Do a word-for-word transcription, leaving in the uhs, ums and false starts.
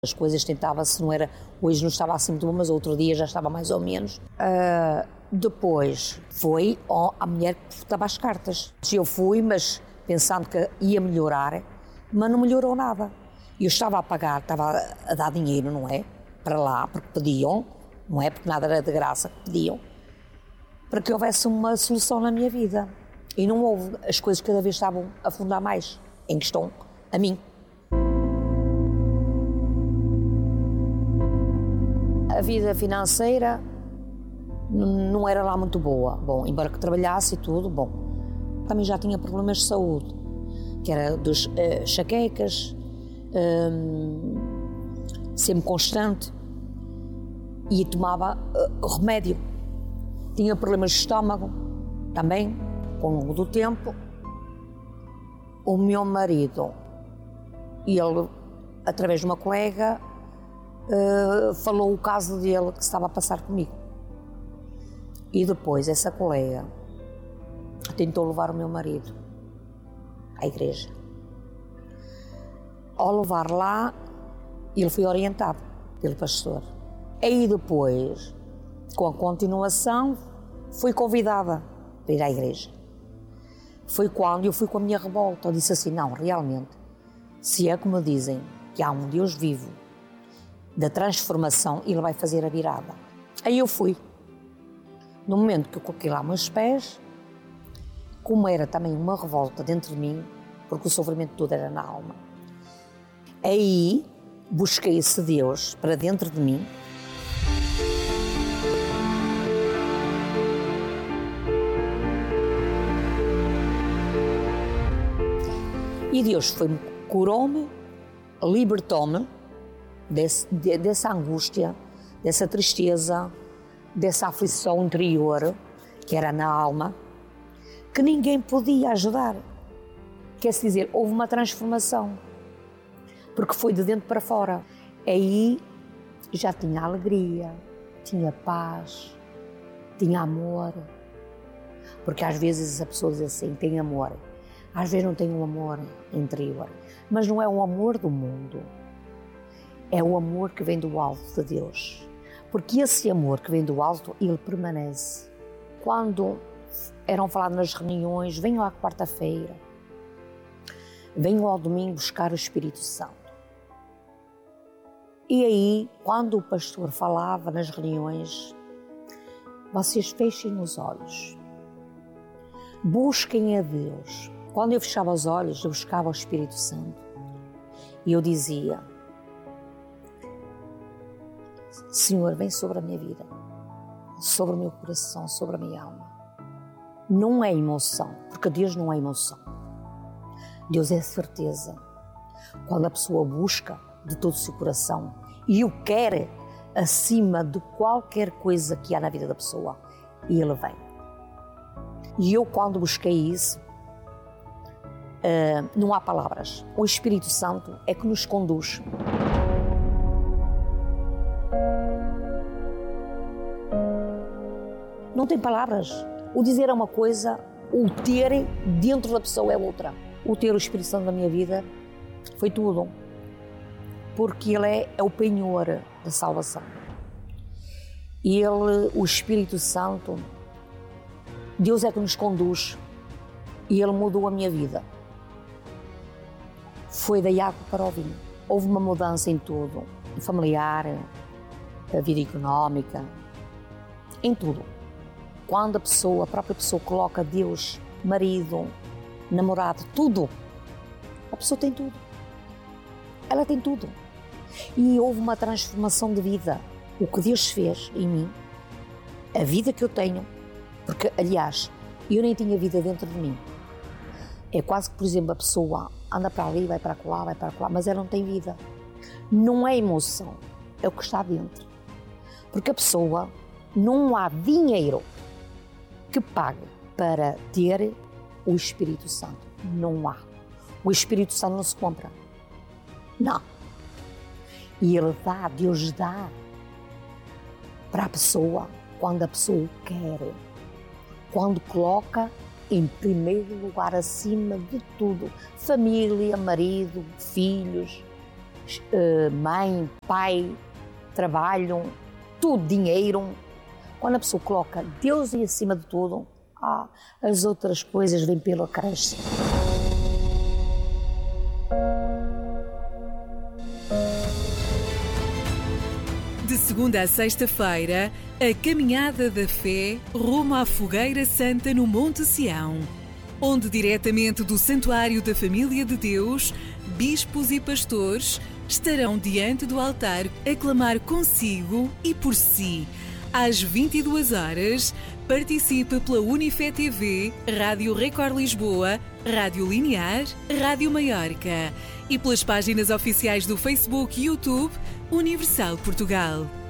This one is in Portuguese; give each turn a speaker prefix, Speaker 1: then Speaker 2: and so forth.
Speaker 1: As coisas tentava-se, não era, hoje não estava assim muito bom, mas outro dia já estava mais ou menos. Uh, depois foi oh, a mulher que estava às cartas. Eu fui, mas pensando que ia melhorar, mas não melhorou nada. Eu estava a pagar, estava a dar dinheiro, não é? Para lá, porque pediam, não é? Porque nada era de graça, pediam, para que houvesse uma solução na minha vida. E não houve, as coisas cada vez estavam a afundar mais, em questão a mim. A vida financeira não era lá muito boa. Bom, embora que trabalhasse e tudo, bom. Também já tinha problemas de saúde, que era dos uh, enxaquecas, um, sempre constante, e tomava uh, remédio. Tinha problemas de estômago também, com o longo do tempo. O meu marido, ele, através de uma colega, Uh, falou o caso dele que estava a passar comigo. E depois essa colega tentou levar o meu marido à igreja. Ao levar lá, ele foi orientado pelo pastor. Aí depois, com a continuação, fui convidada para ir à igreja. Foi quando eu fui com a minha revolta. Eu disse assim, não, realmente, se é como dizem que há um Deus vivo da transformação, ele vai fazer a virada. Aí eu fui. No momento que eu coloquei lá meus pés, como era também uma revolta dentro de mim, porque o sofrimento todo era na alma, aí busquei esse Deus para dentro de mim. E Deus foi-me, curou-me, libertou-me Desse, de, dessa angústia, dessa tristeza, dessa aflição interior, que era na alma, que ninguém podia ajudar. Quer-se dizer, houve uma transformação, porque foi de dentro para fora. Aí já tinha alegria, tinha paz, tinha amor, porque às vezes a pessoa diz assim, tem amor, às vezes não tem um amor interior, mas não é o amor do mundo. É o amor que vem do alto de Deus. Porque esse amor que vem do alto, ele permanece. Quando eram falados nas reuniões, venham à quarta-feira, venham ao domingo buscar o Espírito Santo. E aí, quando o pastor falava nas reuniões, vocês fechem os olhos, busquem a Deus. Quando eu fechava os olhos, eu buscava o Espírito Santo. E eu dizia, Senhor, vem sobre a minha vida, sobre o meu coração, sobre a minha alma. Não é emoção, porque Deus não é emoção. Deus é certeza. Quando a pessoa busca de todo o seu coração e o quer acima de qualquer coisa que há na vida da pessoa, e Ele vem. E eu, quando busquei isso, uh, não há palavras. O Espírito Santo é que nos conduz. Não tem palavras. O dizer é uma coisa, o ter dentro da pessoa é outra. O ter o Espírito Santo na minha vida foi tudo. Porque Ele é, é o penhor da salvação. Ele, o Espírito Santo, Deus é que nos conduz. E Ele mudou a minha vida. Foi da água para o vinho. Houve uma mudança em tudo. Familiar, a vida económica, em tudo. Quando a pessoa, a própria pessoa coloca Deus, marido, namorado, tudo, a pessoa tem tudo. Ela tem tudo. E houve uma transformação de vida. O que Deus fez em mim, a vida que eu tenho, porque, aliás, eu nem tinha vida dentro de mim. É quase que, por exemplo, a pessoa anda para ali, vai para lá, vai para lá, mas ela não tem vida. Não é emoção, é o que está dentro. Porque a pessoa, não há dinheiro que pague para ter o Espírito Santo. Não há. O Espírito Santo não se compra. Não. E Ele dá, Deus dá para a pessoa quando a pessoa quer. Quando coloca em primeiro lugar, acima de tudo, família, marido, filhos, mãe, pai, trabalho, tudo, dinheiro. Quando a pessoa coloca Deus em acima de tudo, ah, as outras coisas vêm pelo acréscimo.
Speaker 2: De segunda a sexta-feira, a Caminhada da Fé rumo à Fogueira Santa no Monte Sião, onde diretamente do Santuário da Família de Deus, bispos e pastores estarão diante do altar a clamar consigo e por si. Às vinte e duas horas, participe pela Unifé T V, Rádio Record Lisboa, Rádio Linear, Rádio Maiorca e pelas páginas oficiais do Facebook e YouTube Universal Portugal.